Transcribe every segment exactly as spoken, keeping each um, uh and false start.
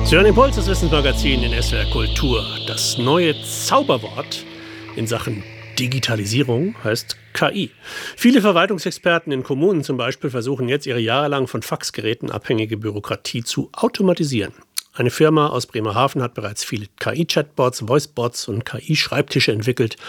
Sie hören Impuls, das Wissensmagazin in S W R Kultur. Das neue Zauberwort in Sachen Digitalisierung heißt K I. Viele Verwaltungsexperten in Kommunen zum Beispiel versuchen jetzt, ihre jahrelang von Faxgeräten abhängige Bürokratie zu automatisieren. Eine Firma aus Bremerhaven hat bereits viele K I-Chatbots, Voicebots und K I-Schreibtische entwickelt,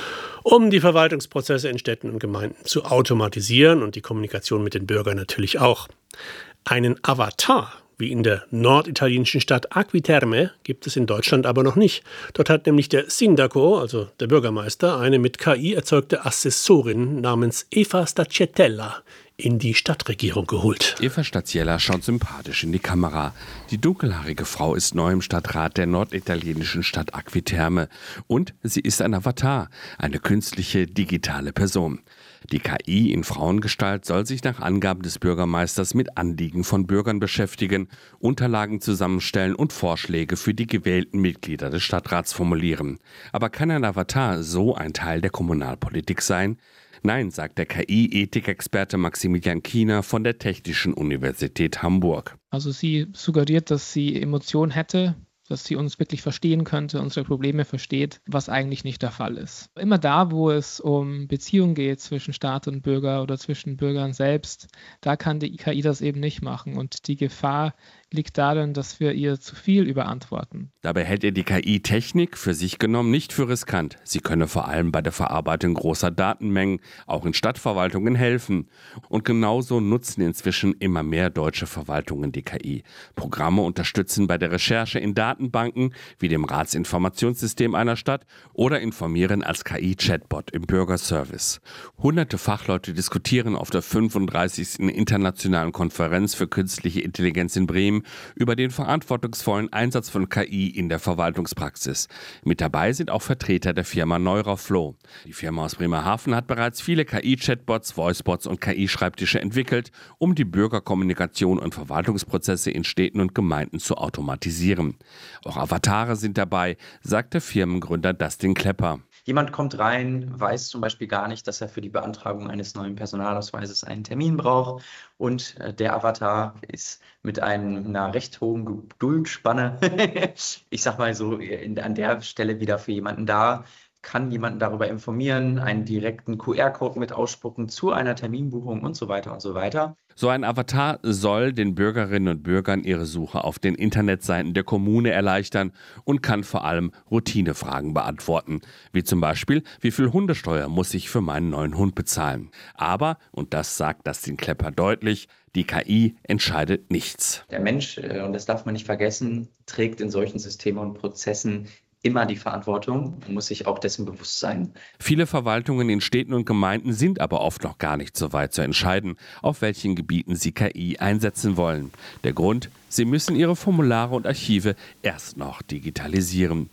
um die Verwaltungsprozesse in Städten und Gemeinden zu automatisieren und die Kommunikation mit den Bürgern natürlich auch. Einen Avatar wie in der norditalienischen Stadt Acquiterme gibt es in Deutschland aber noch nicht. Dort hat nämlich der Sindaco, also der Bürgermeister, eine mit K I erzeugte Assessorin namens Eva Staciatella in die Stadtregierung geholt. Eva Staciatella schaut sympathisch in die Kamera. Die dunkelhaarige Frau ist neu im Stadtrat der norditalienischen Stadt Acquiterme. Und sie ist ein Avatar, eine künstliche digitale Person. Die K I in Frauengestalt soll sich nach Angaben des Bürgermeisters mit Anliegen von Bürgern beschäftigen, Unterlagen zusammenstellen und Vorschläge für die gewählten Mitglieder des Stadtrats formulieren. Aber kann ein Avatar so ein Teil der Kommunalpolitik sein? Nein, sagt der K I-Ethikexperte Maximilian Kiener von der Technischen Universität Hamburg. Also sie suggeriert, dass sie Emotionen hätte, dass sie uns wirklich verstehen könnte, unsere Probleme versteht, was eigentlich nicht der Fall ist. Immer da, wo es um Beziehungen geht zwischen Staat und Bürger oder zwischen Bürgern selbst, da kann die K I das eben nicht machen. Und die Gefahr liegt darin, dass wir ihr zu viel überantworten. Dabei hält er die K I-Technik für sich genommen nicht für riskant. Sie könne vor allem bei der Verarbeitung großer Datenmengen auch in Stadtverwaltungen helfen. Und genauso nutzen inzwischen immer mehr deutsche Verwaltungen die K I. Programme unterstützen bei der Recherche in Datenbanken wie dem Ratsinformationssystem einer Stadt oder informieren als K I-Chatbot im Bürgerservice. Hunderte Fachleute diskutieren auf der fünfunddreißigsten Internationalen Konferenz für künstliche Intelligenz in Bremen über den verantwortungsvollen Einsatz von K I in der Verwaltungspraxis. Mit dabei sind auch Vertreter der Firma Neuraflow. Die Firma aus Bremerhaven hat bereits viele K I-Chatbots, Voicebots und K I-Schreibtische entwickelt, um die Bürgerkommunikation und Verwaltungsprozesse in Städten und Gemeinden zu automatisieren. Auch Avatare sind dabei, sagt der Firmengründer Dustin Klepper. Jemand kommt rein, weiß zum Beispiel gar nicht, dass er für die Beantragung eines neuen Personalausweises einen Termin braucht und der Avatar ist mit einer recht hohen Geduldspanne, ich sag mal so, in, an der Stelle wieder für jemanden da, kann jemanden darüber informieren, einen direkten Q R-Code mit ausspucken zu einer Terminbuchung und so weiter und so weiter. So ein Avatar soll den Bürgerinnen und Bürgern ihre Suche auf den Internetseiten der Kommune erleichtern und kann vor allem Routinefragen beantworten, wie zum Beispiel, wie viel Hundesteuer muss ich für meinen neuen Hund bezahlen. Aber, und das sagt Dustin Klepper deutlich, die K I entscheidet nichts. Der Mensch, und das darf man nicht vergessen, trägt in solchen Systemen und Prozessen immer die Verantwortung, man muss sich auch dessen bewusst sein. Viele Verwaltungen in Städten und Gemeinden sind aber oft noch gar nicht so weit zu entscheiden, auf welchen Gebieten sie K I einsetzen wollen. Der Grund, sie müssen ihre Formulare und Archive erst noch digitalisieren.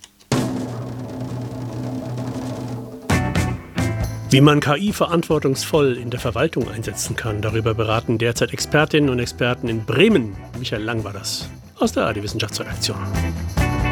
Wie man K I verantwortungsvoll in der Verwaltung einsetzen kann, darüber beraten derzeit Expertinnen und Experten in Bremen. Michael Lang war das aus der A R D Wissenschaftsredaktion.